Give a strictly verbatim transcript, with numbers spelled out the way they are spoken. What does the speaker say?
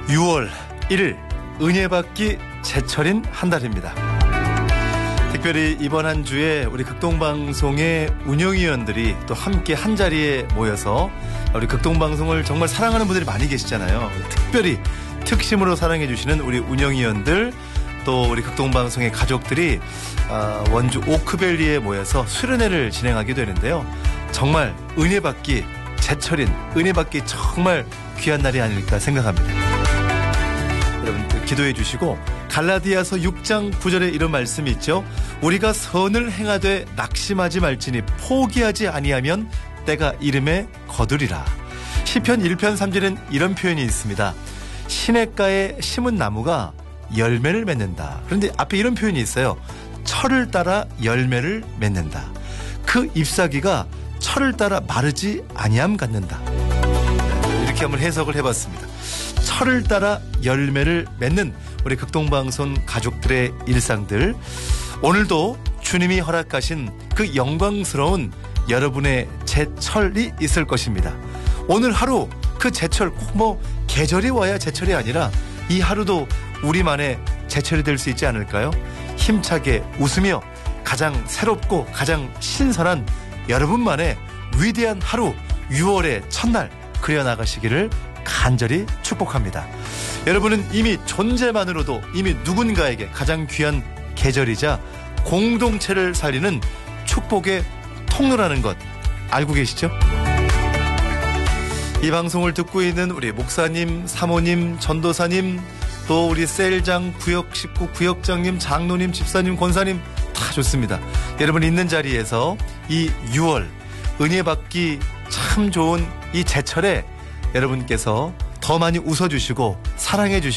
유월 일일 은혜받기 제철인 한 달입니다. 특별히 이번 한 주에 우리 극동방송의 운영위원들이 또 함께 한자리에 모여서 우리 극동방송을 정말 사랑하는 분들이 많이 계시잖아요. 특별히 특심으로 사랑해 주시는 우리 운영위원들, 또 우리 극동방송의 가족들이 원주 오크밸리에 모여서 수련회를 진행하게 되는데요. 정말 은혜받기 제철인, 은혜받기 정말 귀한 날이 아닐까 생각합니다. 여러분 기도해 주시고, 갈라디아서 육 장 구 절에 이런 말씀이 있죠. 우리가 선을 행하되 낙심하지 말지니 포기하지 아니하면 때가 이름에 거두리라. 시편 일 편 삼 절엔 이런 표현이 있습니다. 시냇가에 심은 나무가 열매를 맺는다. 그런데 앞에 이런 표현이 있어요. 철을 따라 열매를 맺는다. 그 잎사귀가 철을 따라 마르지 아니함 갖는다. 이렇게 한번 해석을 해봤습니다. 철을 따라 열매를 맺는 우리 극동방송 가족들의 일상들, 오늘도 주님이 허락하신 그 영광스러운 여러분의 제철이 있을 것입니다. 오늘 하루 그 제철, 꼭 뭐 계절이 와야 제철이 아니라 이 하루도 우리만의 제철이 될 수 있지 않을까요? 힘차게 웃으며 가장 새롭고 가장 신선한 여러분만의 위대한 하루, 유월의 첫날 그려나가시기를 간절히 축복합니다. 여러분은 이미 존재만으로도 이미 누군가에게 가장 귀한 계절이자 공동체를 살리는 축복의 통로라는 것 알고 계시죠? 이 방송을 듣고 있는 우리 목사님, 사모님, 전도사님, 또 우리 셀장, 구역 식구, 구역장님, 장로님, 집사님, 권사님 다 좋습니다. 여러분 있는 자리에서 이 유월 은혜 받기 참 좋은 이 제철에 여러분께서 더 많이 웃어주시고 사랑해 주시고